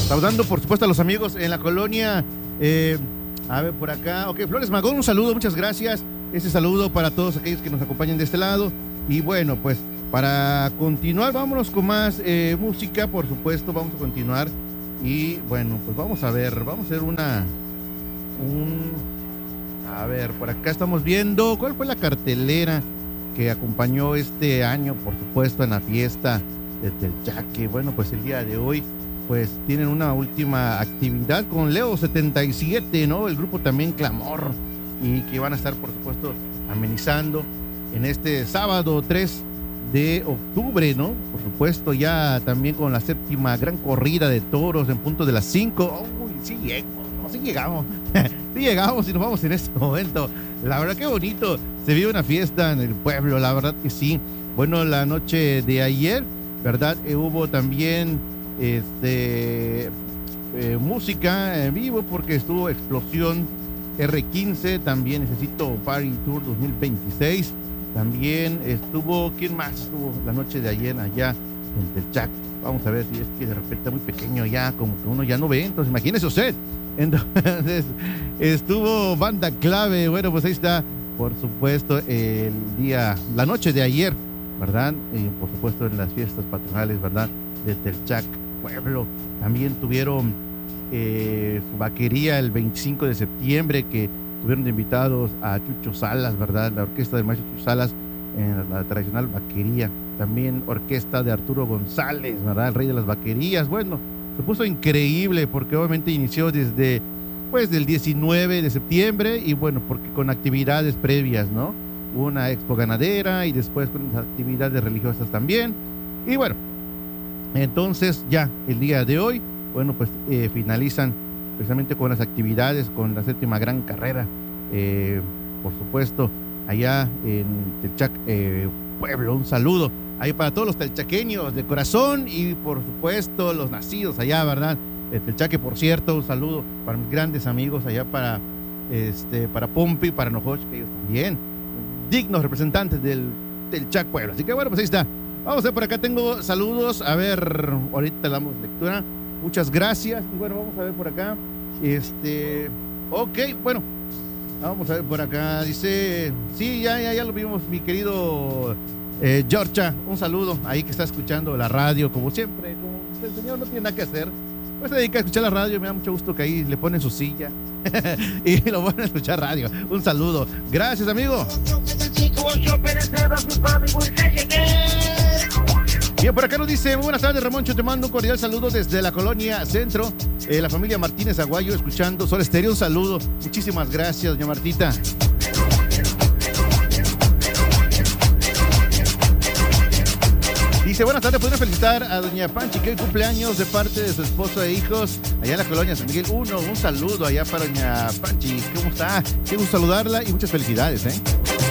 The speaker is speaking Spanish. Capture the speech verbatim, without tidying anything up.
saludando por supuesto a los amigos en la colonia, eh, a ver por acá, ok, Flores Magón, un saludo, muchas gracias, ese saludo para todos aquellos que nos acompañan de este lado. Y bueno, pues para continuar, vámonos con más eh, música, por supuesto, vamos a continuar. Y bueno, pues vamos a ver, vamos a hacer una, un, a ver, por acá estamos viendo, ¿cuál fue la cartelera que acompañó este año, por supuesto, en la fiesta desde el Yaque? Bueno, pues el día de hoy, pues tienen una última actividad con Leo setenta y siete, ¿no? El grupo también Clamor, y que van a estar, por supuesto, amenizando en este sábado tres de octubre, ¿no? Por supuesto, ya también con la séptima gran corrida de toros en punto de las cinco. Uy, sí llegamos, no, sí llegamos, sí llegamos y nos vamos en este momento. La verdad que bonito, se vive una fiesta en el pueblo, la verdad que sí. Bueno, la noche de ayer, ¿verdad? Eh, hubo también este, eh, música en vivo porque estuvo Explosión R quince, también Necesito Party Tour dos mil veintiséis. También estuvo, ¿quién más estuvo la noche de ayer allá en el Chac? Vamos a ver si es que de repente está muy pequeño ya, como que uno ya no ve, entonces imagínese usted. Entonces, estuvo Banda Clave, bueno, pues ahí está, por supuesto, el día, la noche de ayer, ¿verdad? Y por supuesto en las fiestas patronales, ¿verdad? De Telchac, pueblo. También tuvieron eh, su vaquería el veinticinco de septiembre, que tuvieron de invitados a Chucho Salas, ¿verdad? La orquesta del maestro Chucho Salas en la tradicional vaquería. También orquesta de Arturo González, ¿verdad? El rey de las vaquerías. Bueno, se puso increíble porque obviamente inició desde, pues, del diecinueve de septiembre y bueno, porque con actividades previas, ¿no? Una expo ganadera y después con actividades religiosas también. Y bueno, entonces ya el día de hoy, bueno, pues eh, finalizan precisamente con las actividades, con la séptima gran carrera, eh, por supuesto, allá en Telchac, eh, pueblo, un saludo ahí para todos los telchaqueños de corazón y por supuesto los nacidos allá, ¿verdad? De Telchac, por cierto, un saludo para mis grandes amigos allá para, este, para Pompi, para Nojoch, que ellos también, dignos representantes del Telchac pueblo. Así que bueno, pues ahí está. Vamos a ver, por acá tengo saludos, a ver, ahorita le damos lectura. Muchas gracias. Y bueno, vamos a ver por acá. Este, ok, bueno, vamos a ver por acá. Dice, sí, ya, ya, ya lo vimos, mi querido eh, Georgia. Un saludo ahí que está escuchando la radio, como siempre. Como el señor no tiene nada que hacer, pues se dedica a escuchar la radio. Me da mucho gusto que ahí le ponen su silla y lo ponen a escuchar radio. Un saludo. Gracias, amigo. Bien, por acá nos dice, muy buenas tardes, Ramoncho, te mando un cordial saludo desde la colonia Centro, eh, la familia Martínez Aguayo, escuchando Sol Estéreo, un saludo, muchísimas gracias, doña Martita. Dice, buenas tardes, ¿podrían felicitar a doña Panchi, que hoy cumpleaños de parte de su esposo e hijos, allá en la colonia San Miguel uno, un saludo allá para doña Panchi, ¿cómo está? Qué gusto saludarla y muchas felicidades, ¿eh?